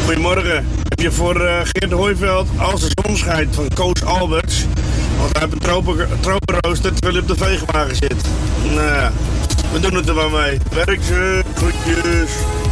Goedemorgen. Heb je voor Geert Hooiveld Als de zon schijnt van Koos Alberts? Want hij heeft een tropenrooster terwijl hij op de veegwagen zit. Nou ja, we doen het er maar mee. Werk ze, groetjes.